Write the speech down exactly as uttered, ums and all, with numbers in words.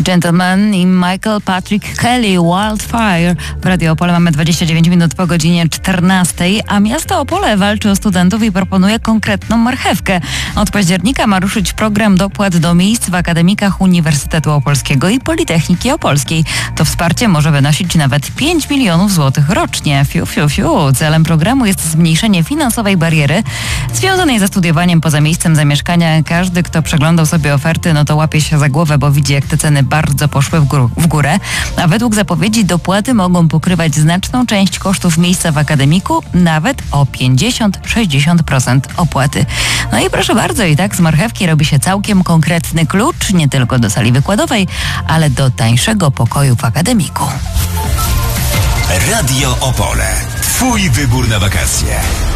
Gentleman i Michael Patrick Kelly, Wildfire. W Radio Opole mamy dwadzieścia dziewięć minut po godzinie czternastej, a miasto Opole walczy o studentów i proponuje konkretną marchewkę. Od października ma ruszyć program dopłat do miejsc w akademikach Uniwersytetu Opolskiego i Politechniki Opolskiej. To wsparcie może wynosić nawet pięć milionów złotych rocznie. Fiu, fiu, fiu. Celem programu jest zmniejszenie finansowej bariery związanej ze studiowaniem poza miejscem zamieszkania. Każdy, kto przeglądał sobie oferty, no to łapie się za głowę, bo widzi, jak te ceny bardzo poszły w, gór, w górę. A według zapowiedzi dopłaty mogą pokrywać znaczną część kosztów miejsca w akademiku, nawet o pięćdziesiąt do sześćdziesięciu procent opłaty. No i proszę bardzo, i tak z marchewki robi się całkiem konkretny klucz, nie tylko do sali wykładowej, ale do tańszego pokoju w akademiku. Radio Opole. Twój wybór na wakacje.